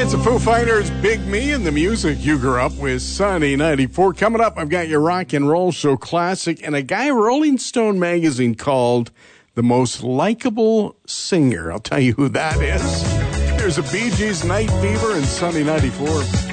It's the Foo Fighters, Big Me, and the music you grew up with, Sunny 94. Coming up, I've got your rock and roll show classic and a guy Rolling Stone magazine called the most likable singer. I'll tell you who that is. There's a Bee Gees Night Fever and Sunny 94.